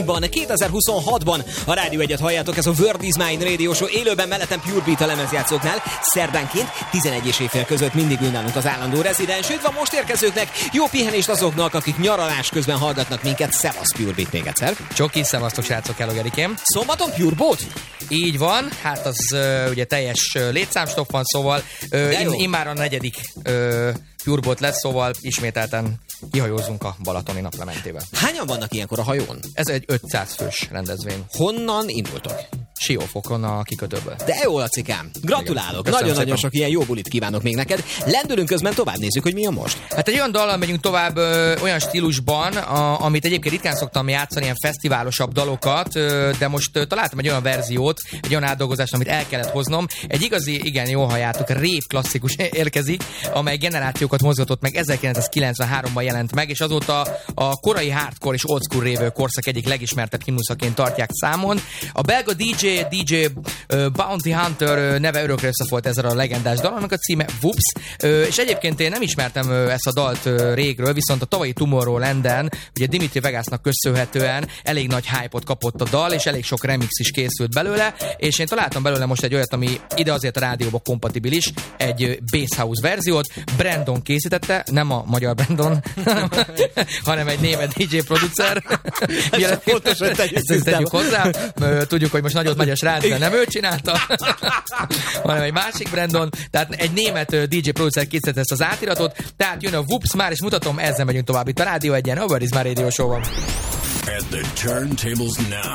Van 2026-ban a Rádió Egyet halljátok, ez a World is Mine Radio Show, élőben mellettem Pure Beat a lemezjátszóknál, szerdánként 11 és éjfél között mindig ül nálunk az állandó rezidens. Üdv a most érkezőknek, jó pihenést azoknak, akik nyaralás közben hallgatnak minket. Szevasz Pure Beat még egyszer. Csoki, szevasztok srácok, hello Gerikém. Szombaton Pure Boat? Így van, hát az ugye teljes létszámstoff van, szóval immár a 4. Pure Boat lesz, szóval ismételten kihajózunk a balatoni naplementével. Hányan vannak ilyenkor a hajón? Ez egy 500 fős rendezvény. Honnan indultok? Siófokon a kikötőből. De jó, Lacikám. Gratulálok. Nagyon-nagyon sok ilyen jó bulit kívánok még neked. Lendülünk közben, tovább nézzük, hogy mi a most. Hát egy olyan dallal megyünk tovább, olyan stílusban, amit egyébként ritkán szoktam játszani, ilyen fesztiválosabb dalokat, de most találtam egy olyan verziót, egy olyan átdolgozást, amit el kellett hoznom. Egy igazi, igen, jól halljátok, rave klasszikus érkezik, amely generációkat mozgatott meg, 1993-ban jelent meg, és azóta a korai hardcore és old school rave korszak egyik legismertebb himnuszaként tartják számon. A belga DJ Bounty Hunter neve örökre összefolyt ezzel a legendás dal, aminek a címe Whoops, és egyébként én nem ismertem ezt a dalt régről, viszont a tavalyi Tomorrowlanden, ugye Dimitri Vegasnak köszönhetően elég nagy hype-ot kapott a dal, és elég sok remix is készült belőle, és én találtam belőle most egy olyat, ami ide azért a rádióba kompatibilis, egy Bass House verziót. Brandon készítette, nem a magyar Brandon, hanem egy német DJ producer. Ezt tegyük hozzá. Tudjuk, hogy most nagyot megy a srác, de nem ő csinálta, hanem egy másik Brandon. Tehát egy német DJ producer készítette ezt az átiratot. Tehát jön a Whoops már, és mutatom, ezzel megyünk tovább itt a Rádió Egyen, a World is Mine Radio Show-ban. At the turntables now.